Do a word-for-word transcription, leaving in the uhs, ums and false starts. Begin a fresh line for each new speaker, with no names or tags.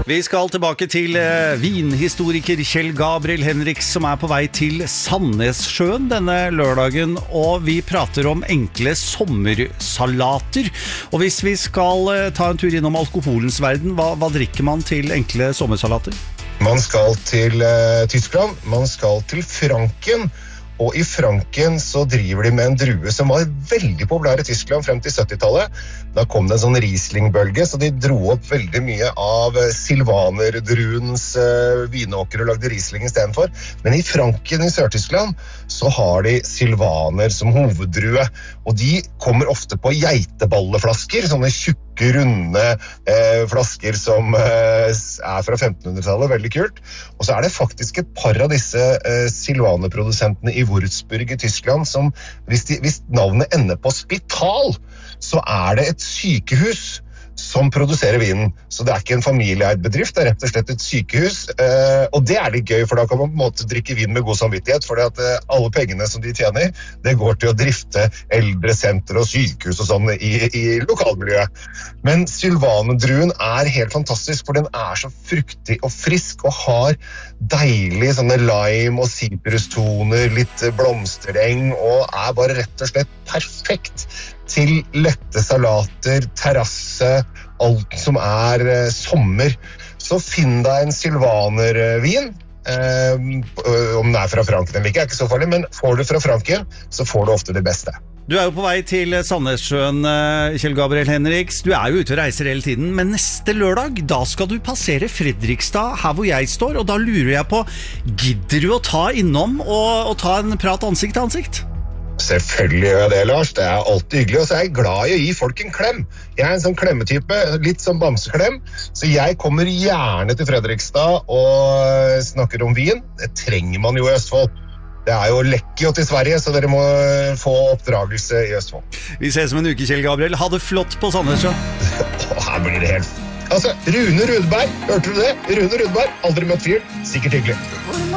Vi skal tilbake til eh, vinhistoriker Kjell Gabriel Henriks som er på vei til Sandnessjøen denne lørdagen, og vi prater om enkle sommersalater. Og hvis vi skal eh, ta en tur innom alkoholens verden, hva, hva drikker man til enkle sommersalater?
Man skal til uh, Tyskland, man skal til Franken, og i Franken så driver de med en drue som var veldig populær i Tyskland frem til syttitallet. Da kom det en sånn Riesling-bølge, så de dro opp veldig mye av silvanerdruens uh, vinåker og lagde Riesling i stedet for. Men i Franken i Sør-Tyskland så har de silvaner som hoveddrue, og de kommer ofte på geiteballeflasker, sånne tjukke, runde eh, flasker som eh, er fra femtenhundretallet, veldig kult. Og så er det faktisk et par av disse eh, silvaneprodusentene i Würzburg i Tyskland som, hvis, de, hvis navnet ender på spital, så er det et sykehus som produserer vinen. Så det er ikke en familieeid bedrift, det er rett og slett et sykehus. Eh, og det er litt gøy, for da kan man på en måte drikke vin med god samvittighet, for at eh, alle pengene som de tjener, det går til å drifte eldresenter og sykehus og sånn i, i lokalmiljøet. Men silvanedruen er helt fantastisk, for den er så fruktig og frisk, og har deilig sånne lime og sitrustoner, litt blomstereng, og er bare rett og slett perfekt til lette salater, terrasse, alt som er eh, sommer. Så finn deg en silvanervin, eh, om den er fra Franken eller ikke, er ikke så farlig, men får du fra Franken, så får du ofte det beste.
Du er jo på vei til Sandnessjøen, Kjell Gabriel Henriks. Du er jo ute og reiser hele tiden, men neste lørdag, da skal du passere Fredrikstad, her hvor jeg står, og da lurer jeg på, gidder du å ta innom og, og ta en prat ansikt til ansikt?
Selvfølgelig gjør jeg det, Lars. Det er alltid hyggelig, og så er jeg glad i å gi folk en klem. Jeg er en sånn klemmetype, litt som bamseklem, så jeg kommer gjerne til Fredrikstad og snakker om vin. Det trenger man jo i Østfold. Det er jo lekkert til Sverige, så dere må få oppdragelse i Østfold.
Vi ses om en uke, Kjell Gabriel. Ha det flott på Sandnessjøen.
Her blir det helt... Altså, Rune Rudberg, hørte du det? Rune Rudberg, aldri møtt fyr, sikkert hyggelig.